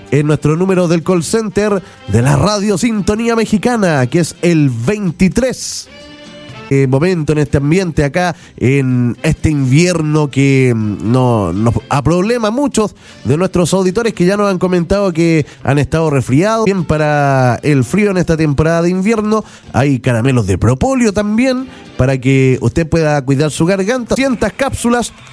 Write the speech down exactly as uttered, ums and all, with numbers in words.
en nuestro número del call center de la Radio Sintonía Mexicana, que es el veintitrés. Eh, momento en este ambiente acá, en este invierno que no, nos aproblema a muchos de nuestros auditores que ya nos han comentado que han estado resfriados. Bien, para el frío en esta temporada de invierno hay caramelos de propóleo también para que usted pueda cuidar su garganta. doscientas cápsulas